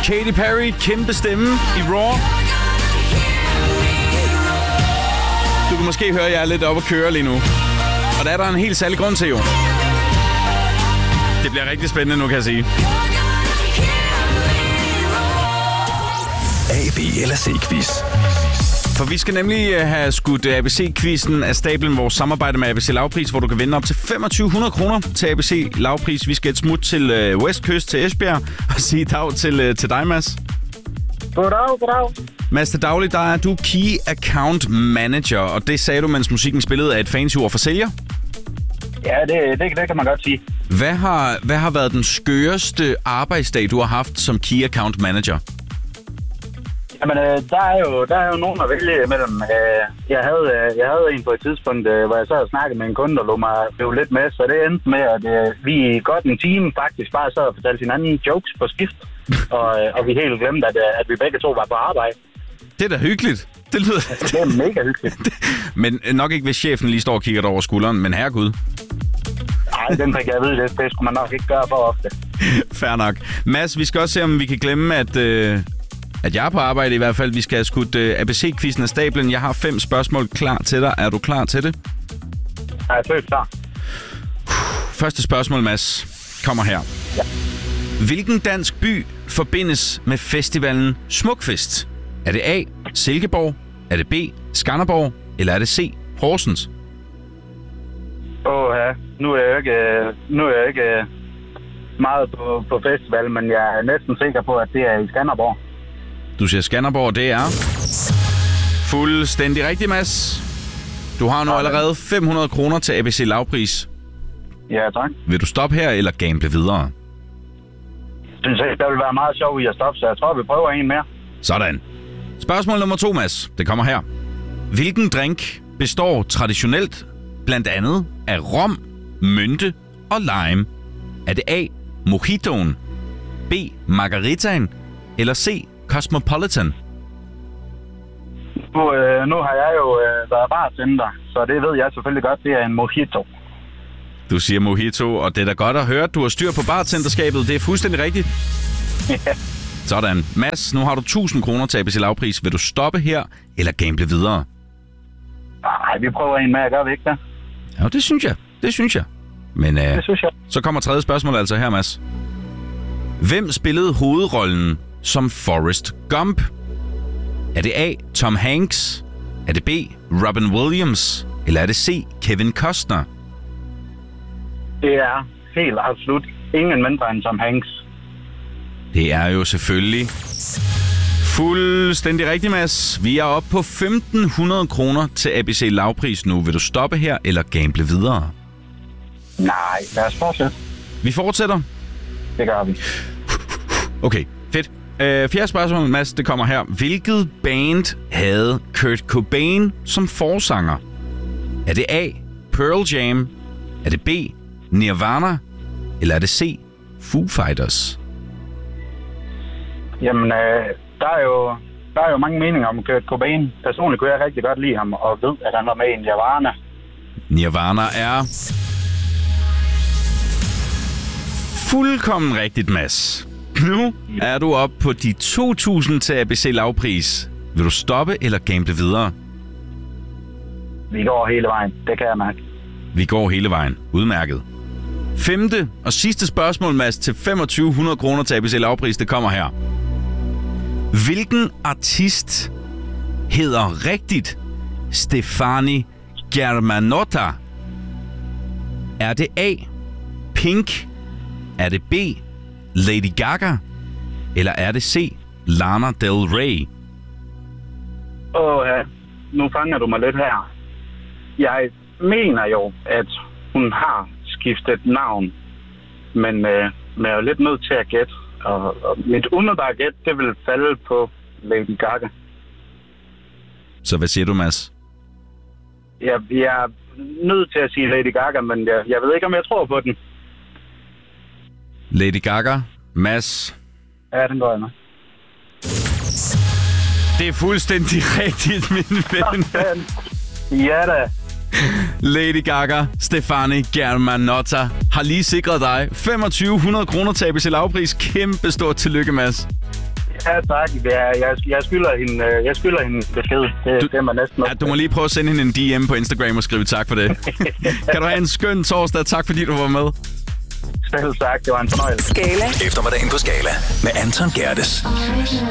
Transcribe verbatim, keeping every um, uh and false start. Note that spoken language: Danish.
Katy Perry, kæmpe stemme i Raw. Du kan måske høre, at jeg er lidt oppe at køre lige nu. Og der er der en helt særlig grund til, jo. Det bliver rigtig spændende nu, kan jeg sige. A, B eller C-quiz. For vi skal nemlig have skudt A B C-quizzen af stablen, vores samarbejde med A B C Lavpris, hvor du kan vinde op til femogtyve hundrede kroner til A B C Lavpris. Vi skal et smut til Westkyst, til Esbjerg, og sige dag til, til dig, Mads. Goddag, goddag. Mads, til daglig, der er du Key Account Manager, og det sagde du, mens musikken spillede, af et fancy ord for sælger. Ja, det, det, det kan man godt sige. Hvad har, hvad har været den skøreste arbejdsdag, du har haft som Key Account Manager? Jamen, øh, der, er jo, der er jo nogen at vælge imellem. Øh, jeg, havde, øh, jeg havde en på et tidspunkt, øh, hvor jeg sad og snakkede med en kunde, der lå mig rive lidt med, så det endte med, at øh, vi i godt en time faktisk bare sad og fortalte hinanden jokes på skift, og, øh, og vi helt glemte, at, at vi begge to var på arbejde. Det er da hyggeligt. Det lyder... Det er mega hyggeligt. Men nok ikke, hvis chefen lige står og kigger over skulderen, men herregud. Nej, den fik jeg at vide, det, det skulle man nok ikke gøre for ofte. Fair nok. Mads, vi skal også se, om vi kan glemme, at... Øh At jeg er på arbejde i hvert fald. Vi skal have skudt uh, A B C-quizzen af stablen. Jeg har fem spørgsmål klar til dig. Er du klar til det? Jeg er født klar. Første spørgsmål, Mads, kommer her. Ja. Hvilken dansk by forbindes med festivalen Smukfest? Er det A. Silkeborg? Er det B. Skanderborg? Eller er det C. Horsens? Åh oh, ja, nu er jeg ikke, nu er jeg ikke meget på, på festival, men jeg er næsten sikker på, at det er i Skanderborg. Du siger Skanderborg, det er fuldstændig rigtigt, Mads. Du har nu allerede fem hundrede kroner til A B C Lavpris. Ja, tak. Vil du stoppe her, eller gamble videre? Jeg synes ikke, der vil være meget sjov i at stoppe, så jeg tror, vi prøver en mere. Sådan. Spørgsmål nummer to, Mads. Det kommer her. Hvilken drink består traditionelt blandt andet af rom, mynte og lime? Er det A. Mojitoen, B. Margaritaen eller C. Cosmopolitan? Nu, øh, nu har jeg jo øh, været bartender, så det ved jeg selvfølgelig godt, det er en mojito. Du siger mojito, og det er da godt at høre, at du har styr på bartenderskabet. Det er fuldstændig rigtigt. Ja. Sådan. Mads, nu har du tusind kroner til A B C Lavpris. Vil du stoppe her, eller gamble videre? Nej, vi prøver en mere, gør vi ikke det? Ja, det synes jeg. Det synes jeg. Men øh, det synes jeg. Så kommer tredje spørgsmål altså her, Mads. Hvem spillede hovedrollen som Forrest Gump? Er det A. Tom Hanks? Er det B. Robin Williams? Eller er det C. Kevin Costner? Det er helt absolut ingen mindre end Tom Hanks. Det er jo selvfølgelig fuldstændig rigtigt, Mads. Vi er oppe på femten hundrede kroner til A B C Lavpris nu. Vil du stoppe her, eller gamble videre? Nej, lad os fortsætte. Vi fortsætter? Det gør vi. Okay, fedt. Øh, fjerde spørgsmål, Mads, det kommer her. Hvilket band havde Kurt Cobain som forsanger? Er det A. Pearl Jam? Er det B. Nirvana? Eller er det C. Foo Fighters? Jamen, øh, der, er jo, der er jo mange meninger om Kurt Cobain. Personligt kunne jeg rigtig godt lide ham, og ved, at han var med i Nirvana. Nirvana er fuldkommen rigtigt, Mads. Nu er du oppe på de to tusind til A B C Lavpris. Vil du stoppe eller gamble videre? Vi går hele vejen, det kan jeg mærke. Vi går hele vejen. Udmærket. Femte og sidste spørgsmål, Mads, til femogtyve hundrede kroner til A B C Lavpris. Det kommer her. Hvilken artist hedder rigtigt Stefani Germanotta? Er det A. Pink? Er det B. Lady Gaga? Eller er det C. Lana Del Rey? Åh ja, nu fanger du mig lidt her. Jeg mener jo, at hun har skiftet navn, men øh, men jeg er jo lidt nødt til at gætte. Og, og mit umiddelbare gæt, det vil falde på Lady Gaga. Så hvad siger du, Mads? Jeg, jeg er nødt til at sige Lady Gaga, men jeg, jeg ved ikke, om jeg tror på den. Lady Gaga. Mads? Ja, den går jeg med. Det er fuldstændig rigtigt, min ven. Ja da. Lady Gaga, Stefani Germanotta, har lige sikret dig femogtyve hundrede kroner til A B C Lavpris. Kæmpe stort tillykke, Mads. Ja, tak. Jeg, jeg, jeg, skylder hende, jeg skylder hende besked. Det, Du, det er man næsten ja, du må lige prøve at sende hende en D M på Instagram og skrive tak for det. Kan du have en skøn torsdag. Tak fordi du var med. Selv tak. Det var en fornøjelse. Skala. Eftermiddagen på Skala med Anton Gerdes.